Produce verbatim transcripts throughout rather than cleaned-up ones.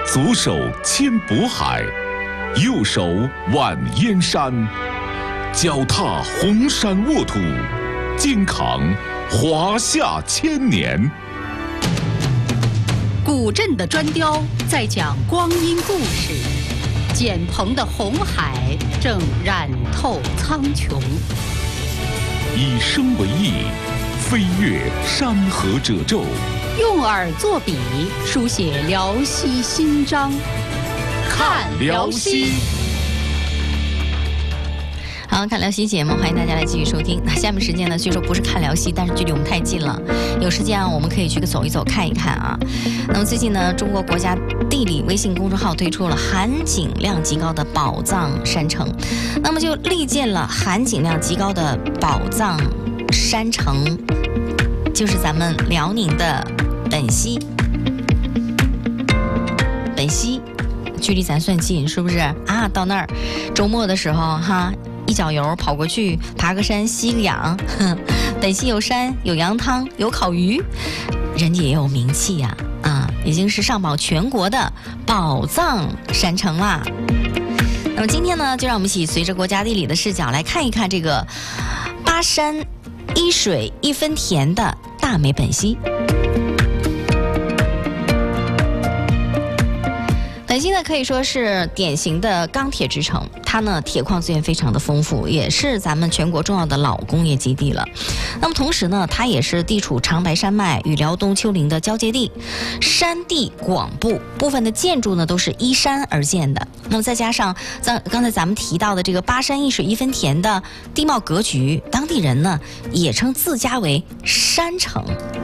左手牵渤海，右手挽燕山，脚踏红山沃土，肩扛华夏千年。 古镇的砖雕在讲光阴故事，简鹏的红海正染透苍穹。 以声为翼，飞越山河褶皱。 用耳作笔，书写辽西新章。看辽西。 好，看辽西节目，欢迎大家来继续收听。那下面时间呢，虽说不是看辽西，但是距离我们太近了，有时间啊，我们可以去走一走，看一看啊。那么最近呢，中国国家地理微信公众号推出了含景量极高的宝藏山城，那么就力荐了含景量极高的宝藏山城，就是咱们辽宁的本溪。本溪距离咱算近，是不是啊？到那儿周末的时候哈。一脚油跑过去，爬个山，吸个氧。本溪有山，有羊汤，有烤鱼，人家也有名气呀、啊，啊，已经是上报全国的宝藏山城啦。那么今天呢，就让我们一起随着国家地理的视角来看一看这个八山一水一分田的大美本溪。本溪呢可以说是典型的钢铁之城，它呢铁矿资源非常的丰富，也是咱们全国重要的老工业基地了。那么同时呢，它也是地处长白山脉与辽东丘陵的交界地，山地广布，部分的建筑呢都是依山而建的。那么再加上咱刚才咱们提到的这个八山一水一分田的地貌格局，当地人呢也称自家为山城。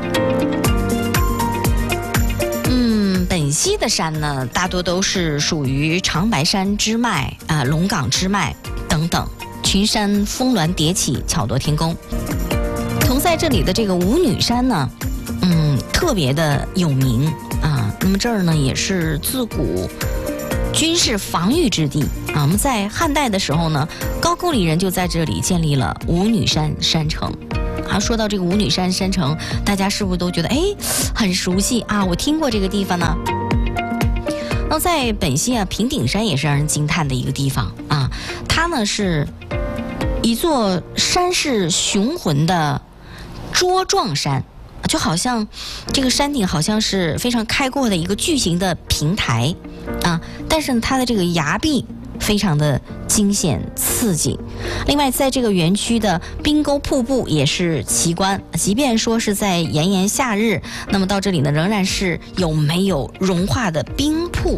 本溪的山呢，大多都是属于长白山支脉啊、呃、龙岗支脉等等，群山峰峦叠起，巧夺天工。同在这里的这个五女山呢，嗯，特别的有名啊。那么这儿呢，也是自古军事防御之地啊。我们在汉代的时候呢，高句丽人就在这里建立了五女山山城。啊，说到这个五女山山城，大家是不是都觉得哎很熟悉啊？我听过这个地方呢。那在本溪啊，平顶山也是让人惊叹的一个地方啊。它呢是一座山势雄浑的桌状山，就好像这个山顶好像是非常开阔的一个巨型的平台啊，但是呢，它的这个崖壁非常的惊险刺激。另外在这个园区的冰沟瀑布也是奇观，即便说是在炎炎夏日，那么到这里呢仍然是有没有融化的冰瀑。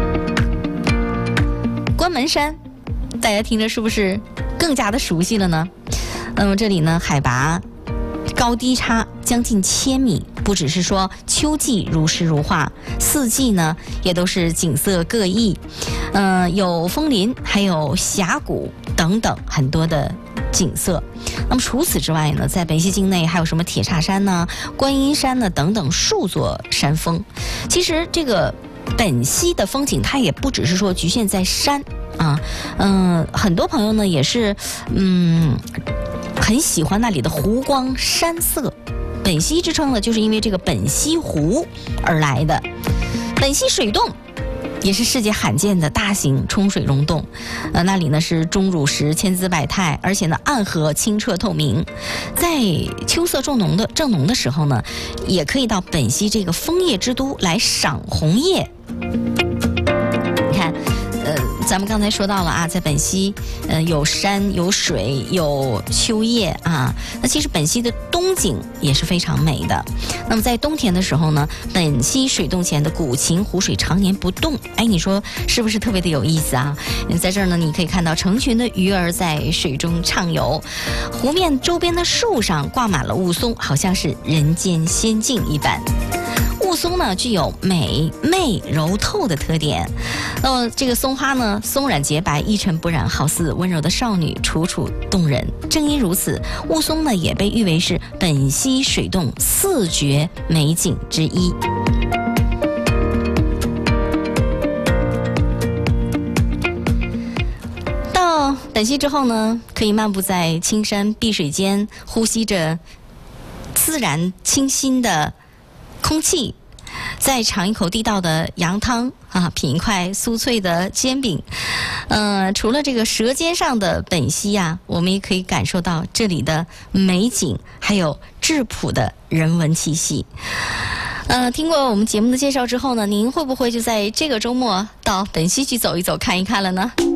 关门山大家听着是不是更加的熟悉了呢？那么这里呢海拔高低差将近千米，不只是说秋季如诗如画，四季呢也都是景色各异，呃，有枫林，还有峡谷等等很多的景色。那么除此之外呢，在本溪境内还有什么铁叉山呢、观音山呢等等数座山峰。其实这个本溪的风景它也不只是说局限在山啊，嗯、呃，很多朋友呢也是嗯。很喜欢那里的湖光山色，本溪之称呢，就是因为这个本溪湖而来的。本溪水洞也是世界罕见的大型冲水溶洞，呃，那里呢是钟乳石千姿百态，而且呢暗河清澈透明。在秋色正浓的正浓的时候呢，也可以到本溪这个枫叶之都来赏红叶。你看。呃，咱们刚才说到了啊，在本溪，呃，有山有水有秋叶啊。那其实本溪的冬景也是非常美的。那么在冬天的时候呢，本溪水洞前的古琴湖水常年不动，哎，你说是不是特别的有意思啊？在这儿呢，你可以看到成群的鱼儿在水中畅游，湖面周边的树上挂满了雾凇，好像是人间仙境一般。雾凇呢具有美媚柔透的特点，那么这个松花呢松软洁白，一尘不染，好似温柔的少女，楚楚动人。正因如此，雾凇呢也被誉为是本溪水洞四绝美景之一。到本溪之后呢，可以漫步在青山碧水间，呼吸着自然清新的空气， 再尝一口地道的羊汤啊，品一块酥脆的煎饼。呃，除了这个舌尖上的本溪呀、啊，我们也可以感受到这里的美景，还有质朴的人文气息。呃，听过我们节目的介绍之后呢，您会不会就在这个周末到本溪去走一走、看一看了呢？